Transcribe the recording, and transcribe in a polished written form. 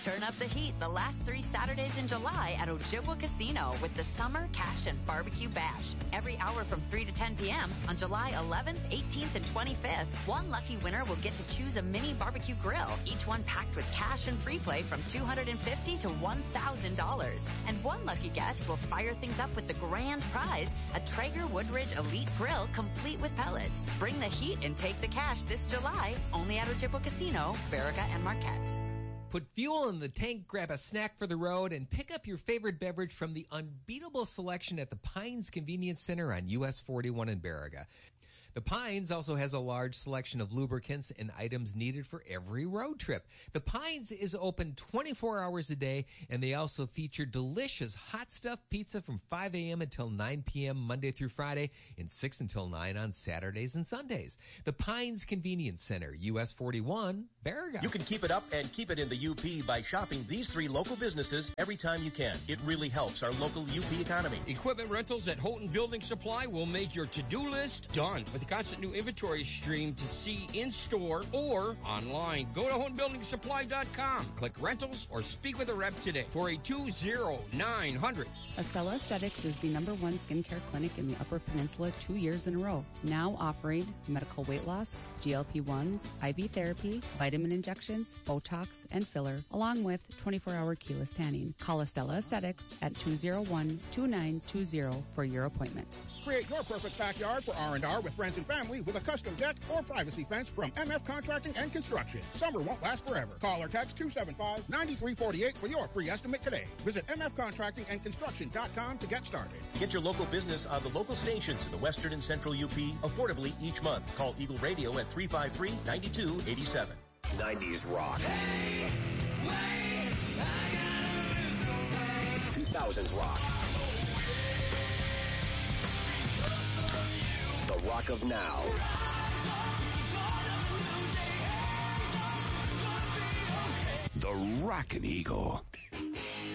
Turn up the heat the last 3 Saturdays in July at Ojibwa Casino with the Summer Cash and Barbecue Bash. Every hour from 3 to 10 p.m. on July 11th, 18th, and 25th. One lucky winner will get to choose a mini barbecue grill, each one packed with cash and free play from $250 to $1,000. And one lucky guest will fire things up with the grand prize, a Traeger Woodridge Elite Grill complete with pellets. Bring the heat and take the cash this July, only at Ojibwa Casino, Baraga, and Marquette. Put fuel in the tank, grab a snack for the road, and pick up your favorite beverage from the unbeatable selection at the Pines Convenience Center on US 41 in Baraga. The Pines also has a large selection of lubricants and items needed for every road trip. The Pines is open 24 hours a day, and they also feature delicious hot stuff pizza from 5 a.m. until 9 p.m. Monday through Friday and 6 until 9 on Saturdays and Sundays. The Pines Convenience Center, US 41, Baraga. You can keep it up and keep it in the UP by shopping these 3 local businesses every time you can. It really helps our local UP economy. Equipment rentals at Houghton Building Supply will make your to-do list done with a constant new inventory stream to see in-store or online. Go to HoughtonBuildingSupply.com. Click rentals or speak with a rep today for a 20900. Estella Aesthetics is the #1 skincare clinic in the Upper Peninsula 2 years in a row. Now offering medical weight loss, GLP-1s, IV therapy, vitamin injections, Botox, and filler, along with 24-hour keyless tanning. Call Estella Aesthetics at 201-2920 for your appointment. Create your perfect backyard for R&R with friends and family with a custom deck or privacy fence from MF Contracting and Construction. Summer won't last forever. Call or text 275-9348 for your free estimate today. Visit mfcontractingandconstruction.com to get started. Get your local business on the local stations in the Western and Central UP affordably each month. Call Eagle Radio at 353-9287. 90s rock. Hey, wait, 2000s rock. The rock of now. The Rockin' Eagle.